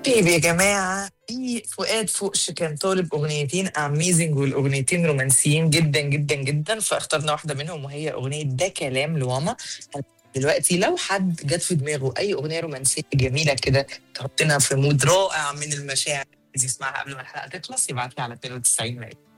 طيب يا جماعة، في فؤاد فوقش كان طالب أغنيتين أميزنج والأغنيتين رومانسيين جدا جدا جدا، فاخترنا واحدة منهم وهي أغنية ده كلام لواما. دلوقتي لو حد جت في دماغه أي أغنية رومانسية جميلة كده تحطنا في مود رائع من المشاعر، عايز يسمعها قبل ما الحلقة تخلص، يبعت لي على 92.